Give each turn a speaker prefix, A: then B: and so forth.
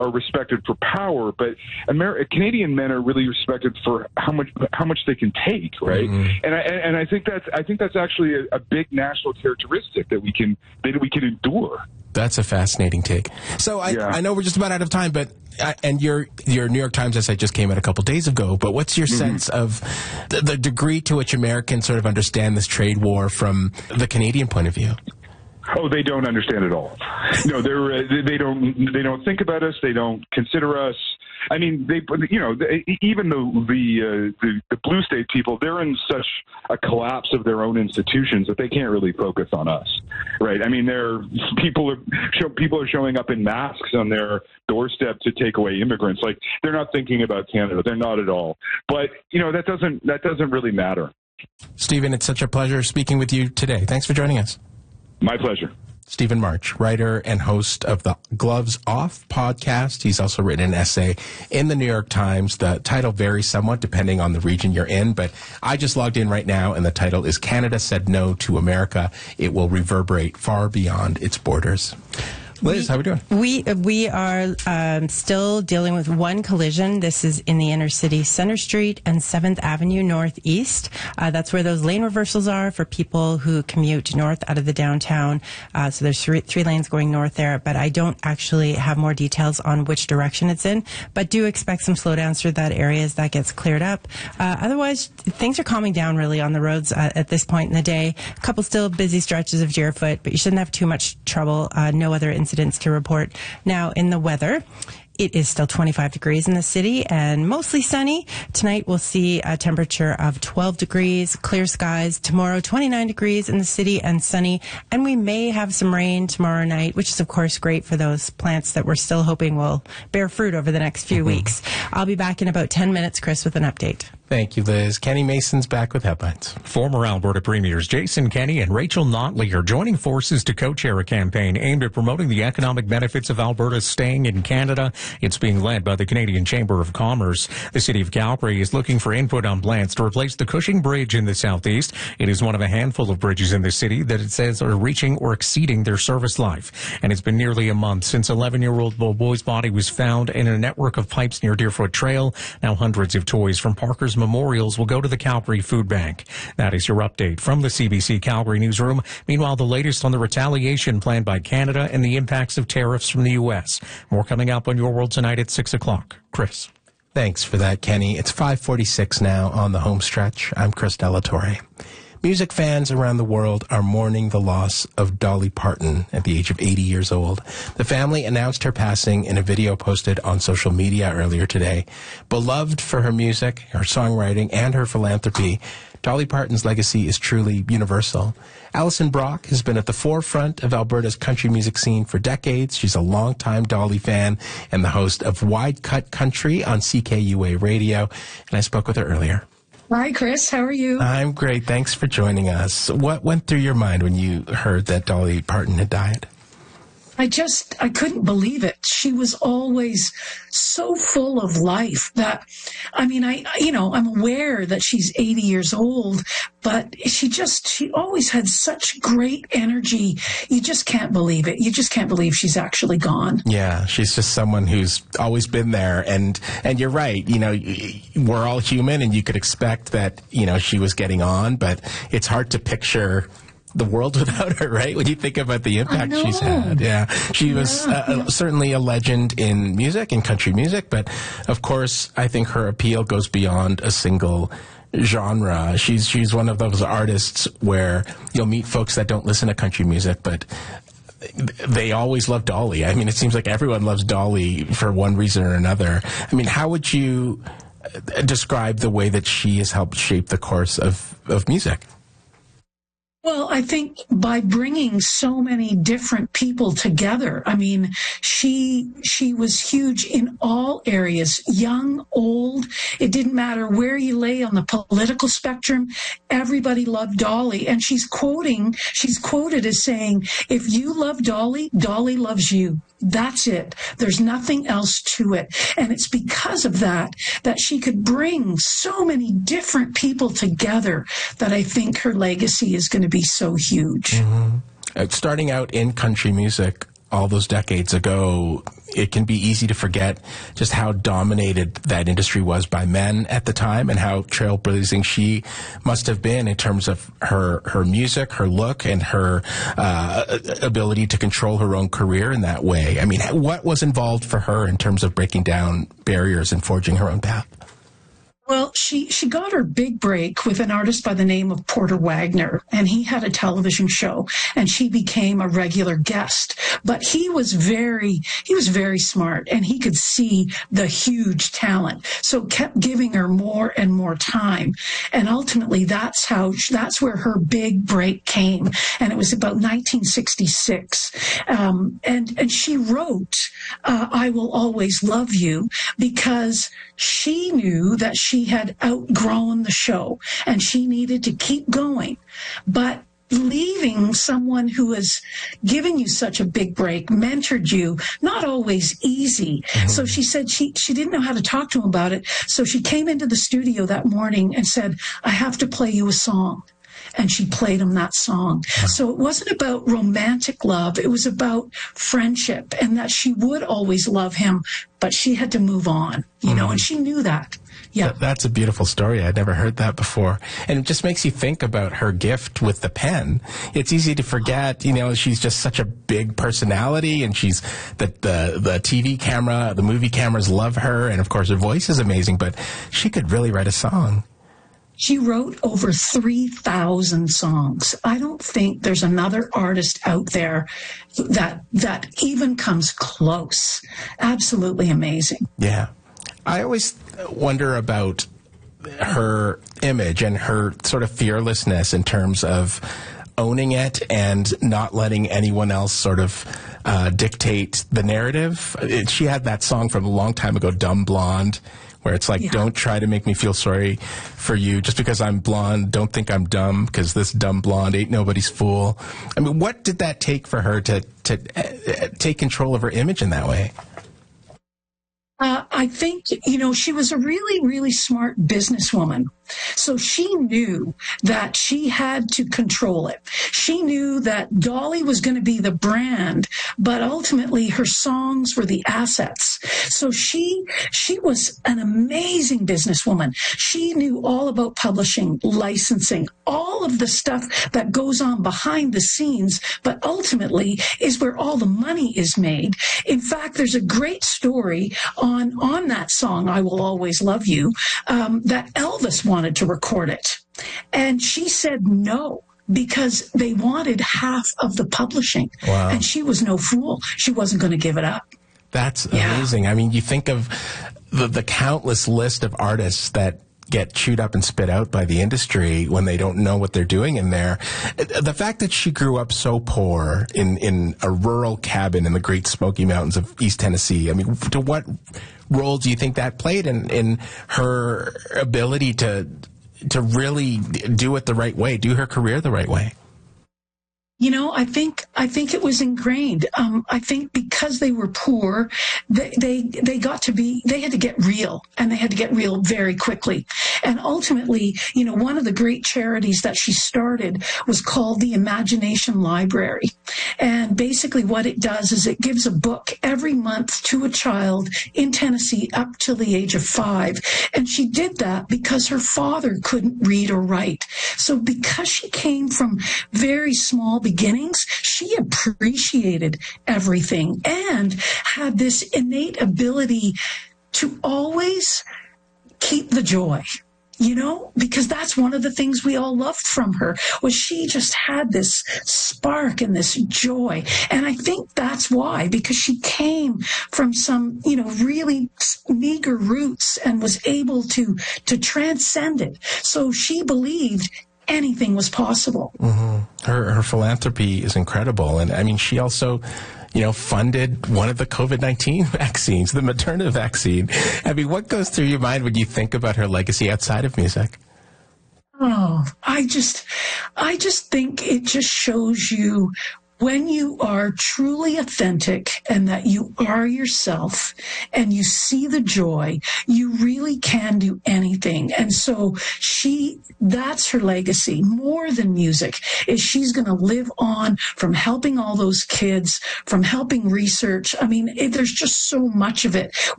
A: are respected for power, but Canadian men are really respected for how much they can take, right? Mm-hmm. And I think that's actually a big national characteristic that we can endure.
B: That's a fascinating take. So I know we're just about out of time, but and your New York Times essay just came out a couple days ago. But what's your sense of the degree to which Americans sort of understand this trade war from the Canadian point of view?
A: Oh, they don't understand at all. No, they don't think about us. They don't consider us. I mean, even the blue state people, they're in such a collapse of their own institutions that they can't really focus on us, right? I mean, people are showing up in masks on their doorstep to take away immigrants. Like, they're not thinking about Canada. They're not at all. But that doesn't really matter.
B: Stephen, it's such a pleasure speaking with you today. Thanks for joining us.
A: My pleasure.
B: Stephen March, writer and host of the Gloves Off podcast. He's also written an essay in the New York Times. The title varies somewhat depending on the region you're in, but I just logged in right now, and the title is Canada Said No to America. It will reverberate far beyond its borders. Liz, how are we doing?
C: We are still dealing with one collision. This is in the inner city, Center Street and 7th Avenue Northeast. That's where those lane reversals are for people who commute north out of the downtown. So there's three lanes going north there, but I don't actually have more details on which direction it's in, but do expect some slowdowns through that area as that gets cleared up. Otherwise, things are calming down really on the roads at this point in the day. A couple still busy stretches of Deerfoot, but you shouldn't have too much trouble. No other incidents to report. Now, in the weather, it is still 25 degrees in the city and mostly sunny. Tonight we'll see a temperature of 12 degrees, clear skies. Tomorrow, 29 degrees in the city and sunny. And we may have some rain tomorrow night, which is, of course, great for those plants that we're still hoping will bear fruit over the next few weeks. I'll be back in about 10 minutes, Chris, with an update.
B: Thank you, Liz. Kenny Mason's back with headlines.
D: Former Alberta Premiers Jason Kenney and Rachel Notley are joining forces to co-chair a campaign aimed at promoting the economic benefits of Alberta staying in Canada. It's being led by the Canadian Chamber of Commerce. The city of Calgary is looking for input on plans to replace the Cushing Bridge in the southeast. It is one of a handful of bridges in the city that it says are reaching or exceeding their service life. And it's been nearly a month since 11-year-old boy's body was found in a network of pipes near Deerfoot Trail. Now hundreds of toys from Parker's Memorials will go to the Calgary Food Bank. That is your update from the CBC Calgary newsroom. Meanwhile, the latest on the retaliation planned by Canada and the impacts of tariffs from the U.S. More coming up on Your World Tonight at 6 o'clock. Chris.
B: Thanks for that, Kenny. It's 5:46 now on the home stretch. I'm Chris Delatorre. Music fans around the world are mourning the loss of Dolly Parton at the age of 80 years old. The family announced her passing in a video posted on social media earlier today. Beloved for her music, her songwriting, and her philanthropy, Dolly Parton's legacy is truly universal. Alison Brock has been at the forefront of Alberta's country music scene for decades. She's a longtime Dolly fan and the host of Wide Cut Country on CKUA Radio, and I spoke with her earlier.
E: Hi, Chris. How are you?
B: I'm great. Thanks for joining us. What went through your mind when you heard that Dolly Parton had died?
E: I couldn't believe it. She was always so full of life that, I'm aware that she's 80 years old, but she always had such great energy. You just can't believe it. You just can't believe she's actually gone.
B: Yeah, she's just someone who's always been there. And you're right. We're all human, and you could expect that, she was getting on, but it's hard to picture the world without her, right? When you think about the impact she's had. Yeah. She was certainly a legend in music, in country music, but of course, I think her appeal goes beyond a single genre. She's one of those artists where you'll meet folks that don't listen to country music, but they always love Dolly. I mean, it seems like everyone loves Dolly for one reason or another. I mean, how would you describe the way that she has helped shape the course of music?
E: Well, I think by bringing so many different people together, she was huge in all areas, young, old. It didn't matter where you lay on the political spectrum. Everybody loved Dolly. And she's quoted as saying, if you love Dolly, Dolly loves you. That's it. There's nothing else to it. And it's because of that she could bring so many different people together that I think her legacy is going to be so huge.
B: Mm-hmm. Starting out in country music all those decades ago, it can be easy to forget just how dominated that industry was by men at the time, and how trailblazing she must have been in terms of her music, her look, and her ability to control her own career in that way. I mean, what was involved for her in terms of breaking down barriers and forging her own path?
E: Well, she got her big break with an artist by the name of Porter Wagner, and he had a television show, and she became a regular guest. But he was very smart, and he could see the huge talent, so kept giving her more and more time. And ultimately, that's where her big break came, and it was about 1966. And she wrote "I Will Always Love You" because she knew that she had outgrown the show and she needed to keep going. But leaving someone who has given you such a big break, mentored you, not always easy. Mm-hmm. So she said she didn't know how to talk to him about it. So she came into the studio that morning and said, "I have to play you a song." And she played him that song. So it wasn't about romantic love. It was about friendship, and that she would always love him, but she had to move on, you know, and she knew that. Yeah.
B: That's a beautiful story. I'd never heard that before. And it just makes you think about her gift with the pen. It's easy to forget, you know, she's just such a big personality, and she's the TV camera, the movie cameras love her. And of course her voice is amazing, but she could really write a song.
E: She wrote over 3,000 songs. I don't think there's another artist out there that even comes close. Absolutely amazing.
B: Yeah. I always wonder about her image and her sort of fearlessness in terms of owning it and not letting anyone else sort of dictate the narrative. She had that song from a long time ago, Dumb Blonde, where it's like, don't try to make me feel sorry for you just because I'm blonde. Don't think I'm dumb because this dumb blonde ain't nobody's fool. I mean, what did that take for her to take control of her image in that way?
E: I think, you know, she was a really, really smart businesswoman. So she knew that she had to control it. She knew that Dolly was going to be the brand, but ultimately her songs were the assets. So she was an amazing businesswoman. She knew all about publishing, licensing, all of the stuff that goes on behind the scenes, but ultimately is where all the money is made. In fact, there's a great story on that song, "I Will Always Love You," that Elvis wanted to record it. And she said no, because they wanted half of the publishing. Wow. And she was no fool. She wasn't going to give it up.
B: That's amazing. I mean, you think of the countless list of artists that get chewed up and spit out by the industry when they don't know what they're doing in there. The fact that she grew up so poor in a rural cabin in the Great Smoky Mountains of East Tennessee, I mean, to what role do you think that played in her ability to really do it the right way, do her career the right way?
E: You know, I think it was ingrained. I think because they were poor, they had to get real, and they had to get real very quickly. And ultimately, you know, one of the great charities that she started was called the Imagination Library. And basically what it does is it gives a book every month to a child in Tennessee up till the age of 5. And she did that because her father couldn't read or write. So because she came from very small beginnings, she appreciated everything and had this innate ability to always keep the joy, you know, because that's one of the things we all loved from her, was she just had this spark and this joy. And I think that's why, because she came from some, you know, really meager roots and was able to transcend it. So she believed anything was possible.
B: Mm-hmm. Her philanthropy is incredible. And I mean, she also, you know, funded one of the COVID-19 vaccines, the Moderna vaccine. I mean, what goes through your mind when you think about her legacy outside of music?
E: Oh, I just think it just shows you when you are truly authentic and that you are yourself and you see the joy, you really can do anything. And so that's her legacy more than music, is she's going to live on from helping all those kids, from helping research. I mean, there's just so much of it.